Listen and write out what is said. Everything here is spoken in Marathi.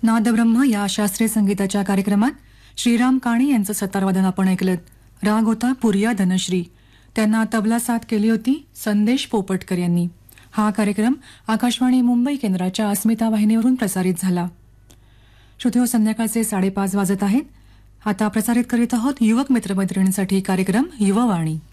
नादब्रह्म या शास्त्रीय संगीताच्या कार्यक्रमात श्रीराम काणे यांचं सतारवादन आपण ऐकलं. राग होता पुरिया धनश्री. त्यांना तबला साथ केली होती संदेश पोपटकर यांनी. हा कार्यक्रम आकाशवाणी मुंबई केंद्राच्या अस्मिता वाहिनीवरून प्रसारित झाला. श्रोतेहो, संध्याकाळचे 5:30 वाजत आहेत. आता प्रसारित करीत आहोत युवक मित्रमैत्रिणींसाठी कार्यक्रम युववाणी.